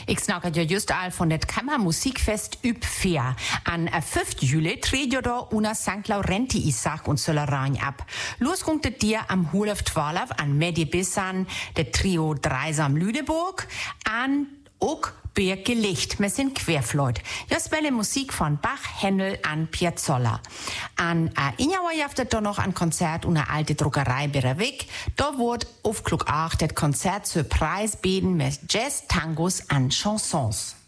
Ik snakker jo just al von det Kammermusikfest Übfair. An 5. Juli tritt jo da una St. Laurenti i Sach und Söllerein ab. Los kommt det dir am 12 an Medi Bissan, det Trio Dreisam Lüneburg, an ook Birgelicht mit sin Querfleut. Ja, spelle Musik von Bach, Händel an Piazzolla. An Injawa jaftet da noch ein Konzert una alte Druckerei Berewig. Da wird auf Klug 8 das Konzert zur Preis beten mit Jazz, Tangos an Chansons.